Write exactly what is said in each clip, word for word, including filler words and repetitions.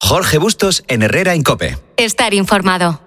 Jorge Bustos en Herrera en COPE. Estar informado.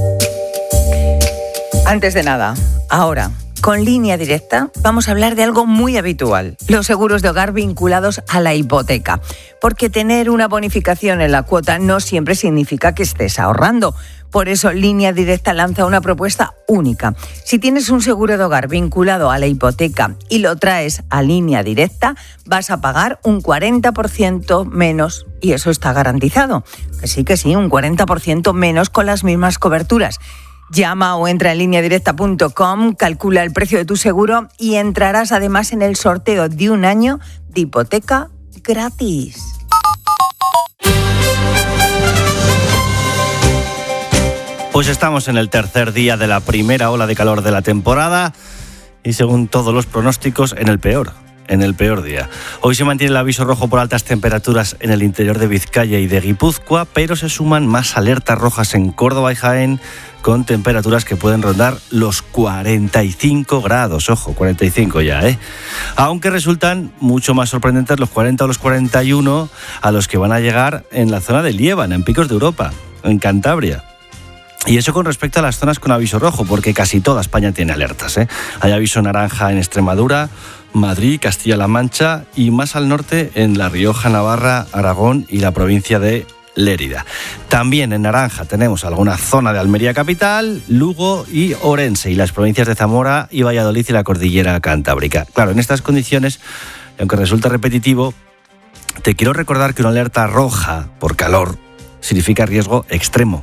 Antes de nada, ahora, con Línea Directa, vamos a hablar de algo muy habitual, los seguros de hogar vinculados a la hipoteca. Porque tener una bonificación en la cuota no siempre significa que estés ahorrando. Por eso, Línea Directa lanza una propuesta única. Si tienes un seguro de hogar vinculado a la hipoteca y lo traes a Línea Directa, vas a pagar un cuarenta por ciento menos, y eso está garantizado. Que sí, que sí, un cuarenta por ciento menos con las mismas coberturas. Llama o entra en línea directa punto com, calcula el precio de tu seguro y entrarás además en el sorteo de un año de hipoteca gratis. Pues estamos en el tercer día de la primera ola de calor de la temporada y según todos los pronósticos, en el peor. En el peor día. Hoy se mantiene el aviso rojo por altas temperaturas en el interior de Vizcaya y de Guipúzcoa, pero se suman más alertas rojas en Córdoba y Jaén, con temperaturas que pueden rondar los cuarenta y cinco grados. Ojo, cuarenta y cinco ya, ¿eh? Aunque resultan mucho más sorprendentes los cuarenta o los cuarenta y uno a los que van a llegar en la zona de Liébana, en Picos de Europa, en Cantabria. Y eso con respecto a las zonas con aviso rojo, porque casi toda España tiene alertas, ¿eh? Hay aviso naranja en Extremadura, Madrid, Castilla-La Mancha y más al norte en La Rioja, Navarra, Aragón y la provincia de Lérida. También en naranja tenemos alguna zona de Almería capital, Lugo y Orense y las provincias de Zamora y Valladolid y la cordillera cantábrica. Claro, en estas condiciones, aunque resulta repetitivo, te quiero recordar que una alerta roja por calor significa riesgo extremo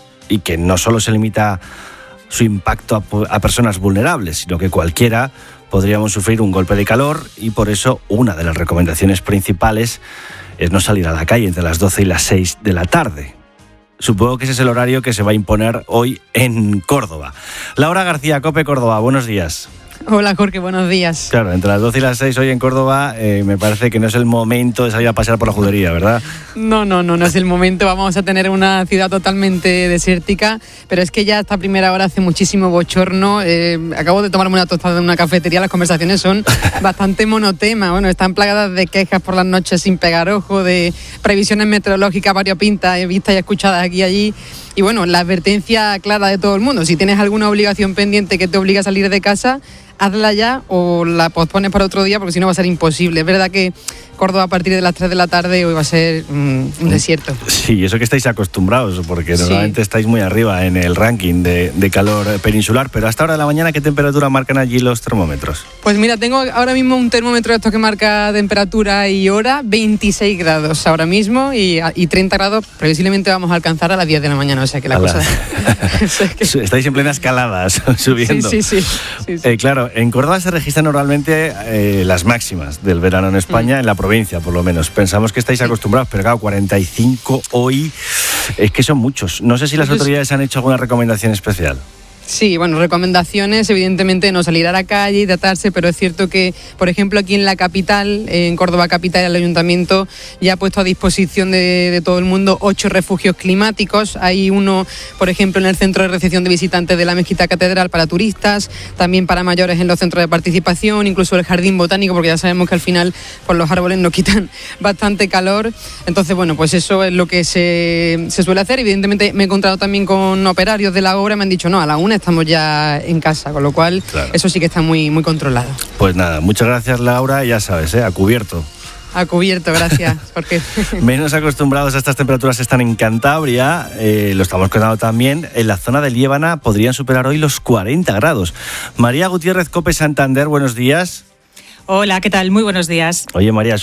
y que no solo se limita su impacto a, a personas vulnerables, sino que cualquiera podríamos sufrir un golpe de calor y por eso una de las recomendaciones principales es no salir a la calle entre las doce y las seis de la tarde. Supongo que ese es el horario que se va a imponer hoy en Córdoba. Laura García, COPE Córdoba, buenos días. Hola Jorge, buenos días. Claro, entre las doce y las seis hoy en Córdoba eh, me parece que no es el momento de salir a pasear por la judería, ¿verdad? No, no, no, no es el momento. Vamos a tener una ciudad totalmente desértica, pero es que ya a esta primera hora hace muchísimo bochorno. Eh, acabo de tomarme una tostada en una cafetería, las conversaciones son bastante monotema. Bueno, están plagadas de quejas por las noches sin pegar ojo, de previsiones meteorológicas variopintas, vistas y escuchadas aquí y allí. Y bueno, la advertencia clara de todo el mundo. Si tienes alguna obligación pendiente que te obliga a salir de casa, hazla ya o la pospones para otro día porque si no va a ser imposible. Es verdad que Córdoba a partir de las tres de la tarde hoy va a ser um, un desierto. Sí, eso que estáis acostumbrados, porque sí, normalmente estáis muy arriba en el ranking de, de calor peninsular, pero hasta ahora de la mañana, ¿qué temperatura marcan allí los termómetros? Pues mira, tengo ahora mismo un termómetro de estos que marca temperatura y hora, veintiséis grados ahora mismo y, y treinta grados previsiblemente vamos a alcanzar a las diez de la mañana, o sea que la a cosa... La... o sea que... Estáis en plenas escaladas, subiendo. Sí, sí, sí. sí, sí. Eh, claro, en Córdoba se registran normalmente eh, las máximas del verano en España, mm. en la provincia por lo menos. Pensamos que estáis acostumbrados, pero claro, cuarenta y cinco hoy es que son muchos. No sé si las autoridades han hecho alguna recomendación especial. Sí, bueno, recomendaciones, evidentemente no salir a la calle, hidratarse, pero es cierto que, por ejemplo, aquí en la capital, en Córdoba capital, el ayuntamiento ya ha puesto a disposición de, de todo el mundo ocho refugios climáticos. Hay uno, por ejemplo, en el centro de recepción de visitantes de la Mezquita Catedral para turistas, también para mayores en los centros de participación, incluso el jardín botánico, porque ya sabemos que al final pues, los árboles nos quitan bastante calor. Entonces, bueno, pues eso es lo que se, se suele hacer. Evidentemente me he encontrado también con operarios de la obra, me han dicho, no, a la una estamos ya en casa, con lo cual claro, eso sí que está muy, muy controlado. Pues nada, muchas gracias Laura, ya sabes, ¿eh? a cubierto. A cubierto, gracias. Porque... Menos acostumbrados a estas temperaturas están en Cantabria, eh, lo estamos contando también, en la zona de Liébana podrían superar hoy los cuarenta grados. María Gutiérrez, COPE Santander, buenos días. Hola, ¿qué tal? Muy buenos días. Oye María,